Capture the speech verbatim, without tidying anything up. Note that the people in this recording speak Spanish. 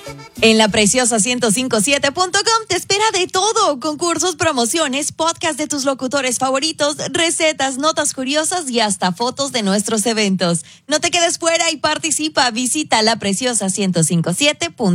En la preciosa ciento cincuenta y siete punto com te espera de todo: concursos, promociones, podcast de tus locutores favoritos, recetas, notas curiosas y hasta fotos de nuestros eventos. No te quedes fuera y participa. Visita la preciosa ciento cincuenta y siete punto com.